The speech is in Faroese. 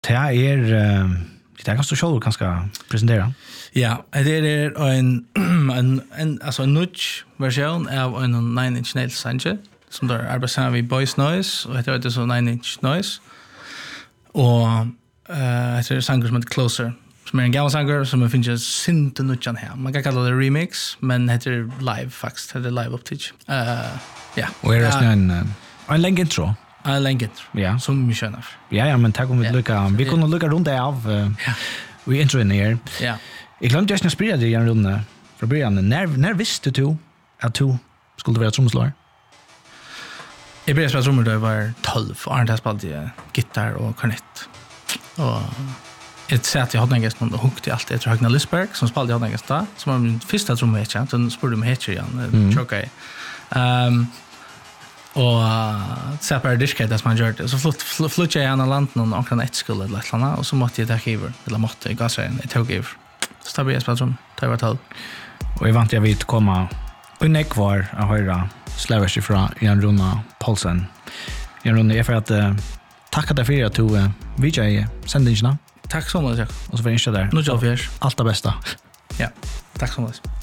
Det det kan du själv ganska presentera. Ja, det en nudge version av en 9 Inch Nails sange som där arbetar vi Boys Noise och heter det så 9 Inch Noise. Och det är sanger som heter Closer. Som en gammal sanger som finns synte nudgen här. Man kan kalla det remix, men heter live faktiskt. Det är live upptitch. Ja. Och är det en länge intro. Länge intro. Ja. Som vi känner. Ja, men tack om vi kunde lucka runt det av. Ja. Vi intro in här. Ja. Jag glömde just när sprida det igen runt från början. När visste du att du skulle vara trumslagare? Jag började spela trummor då jag var 12 och Arne spelade gitarr och kornett. Och jag sa att jag hade en gäst och huggde alltid efter Högna Lysberg som spelade jag hade en gäst då, som var min första trummätare. Sen spurgade mig heter igen, tråkade och separerade diskade som han gjorde. Så flyttade jag gärna landen och omkring ett skulle eller ett annat och så måtte jag ta giver, eller måtte jag gasra jag tog giver. Så där började jag spela trummor, det var 12. Och jag vant jag vid att komma och kvar att höra slavers ifrån Jan Runa Paulsen. Jan Runa, jag för att tacka dig för att du vidjar sändningarna. Tack så mycket. Och så får jag inte där. Nu kör vi. Allt det bästa. Ja, tack så mycket.